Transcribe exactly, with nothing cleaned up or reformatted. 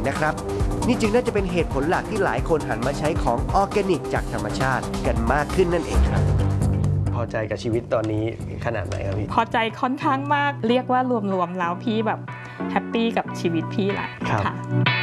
นะครับนี่จึงน่าจะเป็นเหตุผลหลักที่หลายคนหันมาใช้ของออร์แกนิกจากธรรมชาติกันมากขึ้นนั่นเองครับพอใจกับชีวิตตอนนี้ขนาดไหนครับพี่พอใจค่อนข้างมากเรียกว่ารวมๆแล้วพี่แบบแฮปปี้กับชีวิตพี่แหละค่ะ